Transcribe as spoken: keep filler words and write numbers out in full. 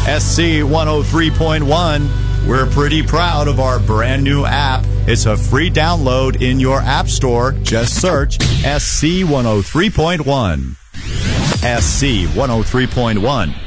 S C one oh three point one. We're pretty proud of our brand new app. It's a free download in your app store. Just search S C one oh three point one. S C one oh three point one.